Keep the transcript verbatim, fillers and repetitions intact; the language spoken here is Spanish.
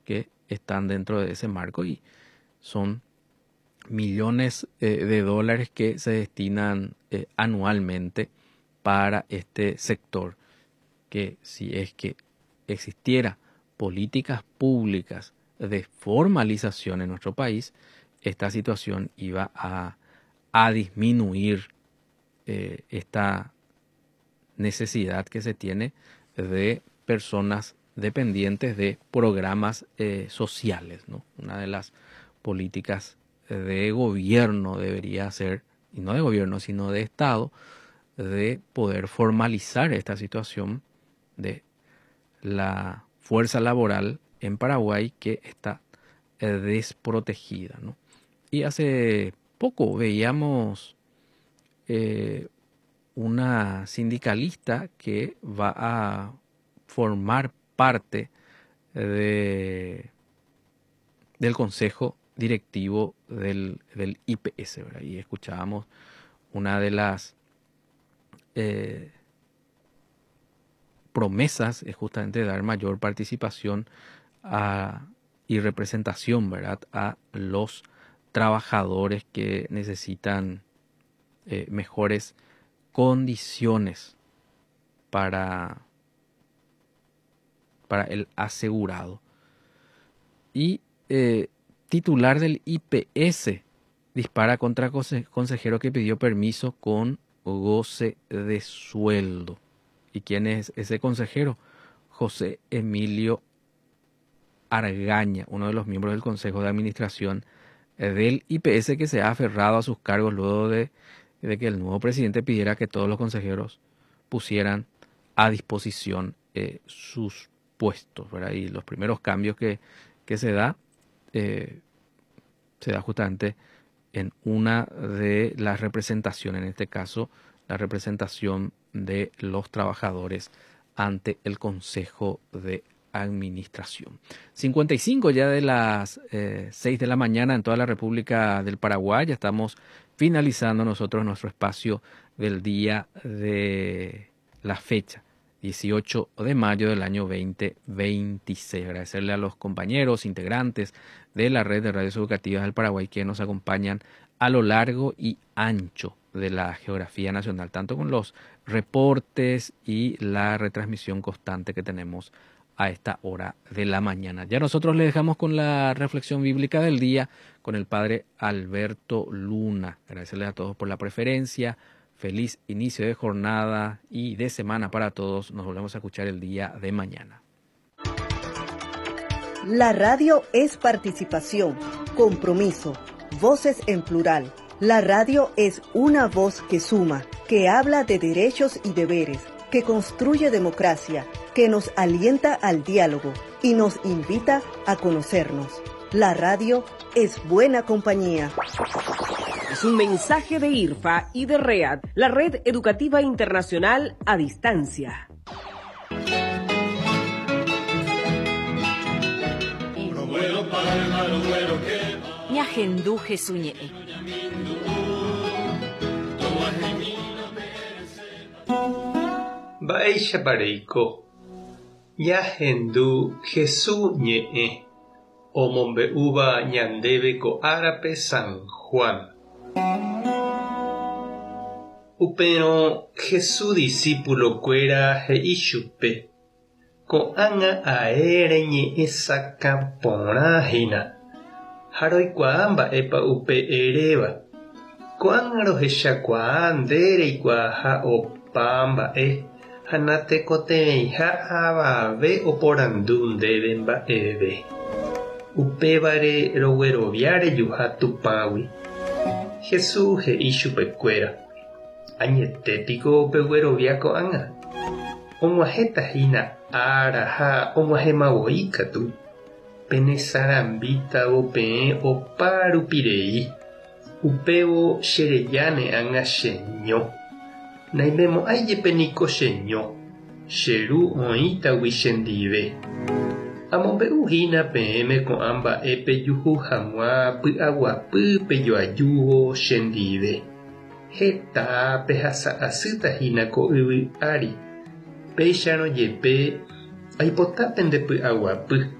que están dentro de ese marco y son millones eh, de dólares que se destinan eh, anualmente para este sector, que si es que existiera políticas públicas de formalización en nuestro país, esta situación iba a, a disminuir eh, esta necesidad que se tiene de personas dependientes de programas eh, sociales, ¿no? Una de las políticas de gobierno debería ser, y no de gobierno, sino de Estado, de poder formalizar esta situación de la fuerza laboral en Paraguay que está eh, desprotegida, ¿no? Y hace poco veíamos eh, una sindicalista que va a formar parte de, del consejo directivo del, del I P S, ¿verdad? Y escuchábamos una de las eh, promesas es justamente dar mayor participación a, y representación, ¿verdad?, a los trabajadores que necesitan eh, mejores condiciones para, para el asegurado. Y eh, titular del I P S dispara contra consejero que pidió permiso con goce de sueldo. ¿Y quién es ese consejero? José Emilio Argaña, uno de los miembros del Consejo de Administración del I P S, que se ha aferrado a sus cargos luego de, de que el nuevo presidente pidiera que todos los consejeros pusieran a disposición eh, sus puestos, ¿verdad? Y los primeros cambios que, que se da, eh, se da justamente en una de las representaciones, en este caso la representación de los trabajadores ante el Consejo de Administración. cincuenta y cinco ya de las eh, seis de la mañana en toda la República del Paraguay. Ya estamos finalizando nosotros nuestro espacio del día de la fecha, dieciocho de mayo del año veinte veintiséis. Agradecerle a los compañeros integrantes de la red de radios educativas del Paraguay que nos acompañan a lo largo y ancho de la geografía nacional, tanto con los reportes y la retransmisión constante que tenemos a esta hora de la mañana. Ya nosotros le dejamos con la reflexión bíblica del día con el padre Alberto Luna. Agradecerles a todos por la preferencia. Feliz inicio de jornada y de semana para todos. Nos volvemos a escuchar el día de mañana. La radio es participación, compromiso, voces en plural. La radio es una voz que suma, que habla de derechos y deberes, que construye democracia, que nos alienta al diálogo y nos invita a conocernos. La radio es buena compañía. Es un mensaje de I R F A y de READ, la Red Educativa Internacional a Distancia. Ñahendú Jesuñe. Baisha Pareiko. Ñahendú Jesuñe. Omombe uva ñandebe ko árape San Juan. Upero Jesús discípulo cuera he ishupe. Ko anga aere ñe esa camporajina. Haroi kwamba epa upe ereba. Ko angaro hesha kwandere ikwa ha opamba e. Hanate kote ha ababe oporandunde demba ebe. Upevare rogueroviare yuhatupawi. Jesús he ishupecuera. Añetépico pegueroviaco anga. Omuajeta hina araha omuajema boikatu. Penesarambita ope o parupirei. Upeo shereyane anga sheño. Naimemo ayepenico sheño. Sheru oita wishendive. Amombe uhina peme con amba epe yuhu hamwa pu agua pu pe yo ayuho shendive. Heta pehasa asita hina ko uwi ari. Peshano yepe aipotapen de pu agua pu.